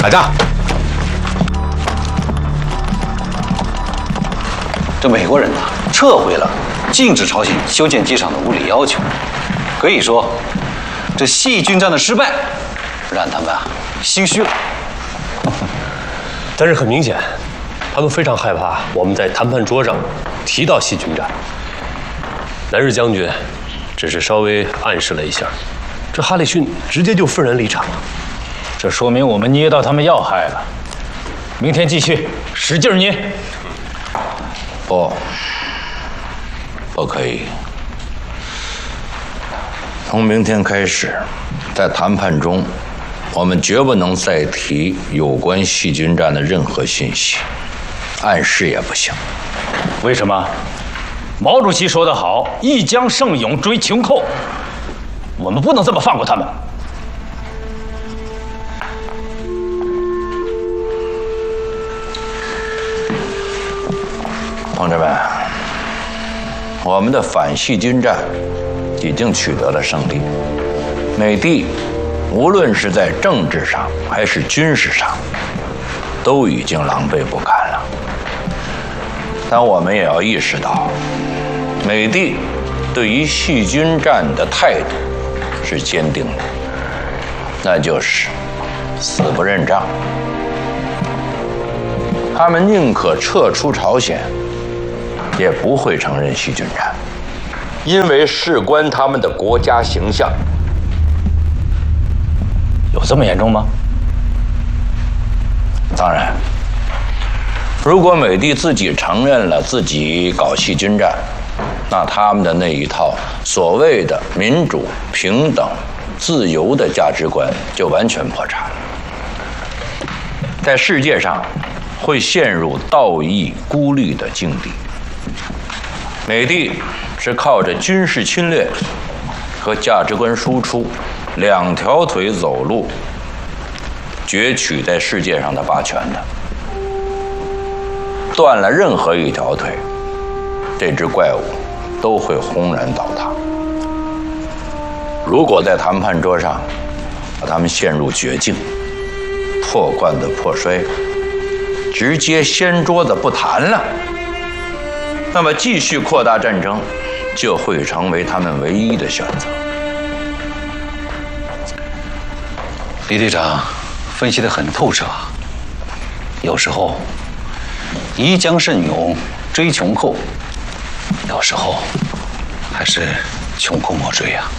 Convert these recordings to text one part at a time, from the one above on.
打仗。这美国人呐，撤回了禁止朝鲜修建机场的无理要求。可以说，这细菌战的失败，让他们心虚了。 但是很明显，他们非常害怕我们在谈判桌上提到细菌战。南日将军只是稍微暗示了一下，这哈里逊直接就愤然离场了。 这说明我们捏到他们要害了。明天继续，使劲捏。 不可以。从明天开始，在谈判中，我们绝不能再提有关细菌战的任何信息，暗示也不行。 为什么？毛主席说得好，一将胜勇追穷寇。我们不能这么放过他们。 同志们，我们的反细菌战已经取得了胜利。美帝无论是在政治上还是军事上，都已经狼狈不堪了。但我们也要意识到，美帝对于细菌战的态度是坚定的，那就是死不认账。他们宁可撤出朝鲜，也不会承认细菌战，因为事关他们的国家形象。 有这么严重吗？ 当然，如果美帝自己承认了自己搞细菌战，那他们的那一套所谓的民主、平等、自由的价值观就完全破产了，在世界上会陷入道义孤立的境地。美帝是靠着军事侵略和价值观输出两条腿走路，攫取在世界上的霸权的。断了任何一条腿，这只怪物都会轰然倒塌。如果在谈判桌上把他们陷入绝境，破罐子破摔，直接掀桌子不谈了，那么继续扩大战争就会成为他们唯一的选择。 李队长分析得很透彻，有时候宜将甚勇追穷寇，有时候还是穷寇莫追啊。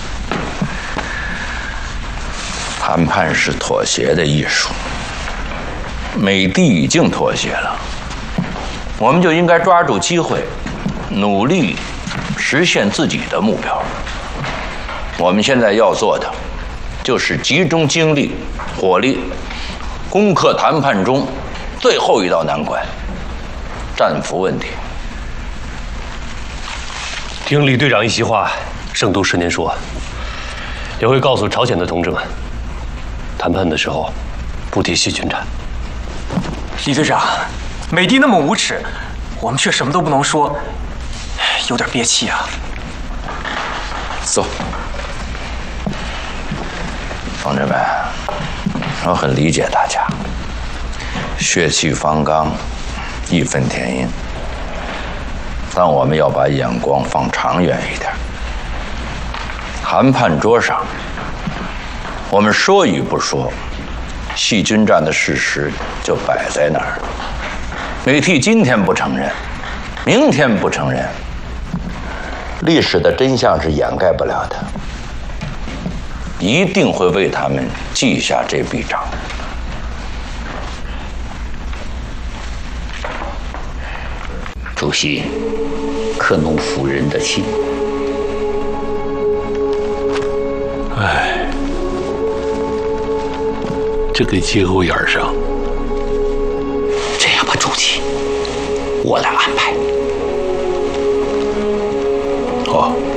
谈判是妥协的艺术，美帝已经妥协了，我们就应该抓住机会，努力实现自己的目标。我们现在要做的，就是集中精力、火力，攻克谈判中最后一道难关——战俘问题。 听李队长一席话，胜读10年书，也会告诉朝鲜的同志们，谈判的时候不提细菌战。 李队长，美帝那么无耻，我们却什么都不能说，有点憋气啊。 走，同志们，我很理解大家，血气方刚，义愤填膺。但我们要把眼光放长远一点。谈判桌上，我们说与不说，细菌战的事实就摆在那儿。美帝今天不承认，明天不承认，历史的真相是掩盖不了的，一定会为他们记下这笔账。 主席，克怒妇人的心。 哎，这个节骨眼上， 这样吧，主席，我来安排。 好。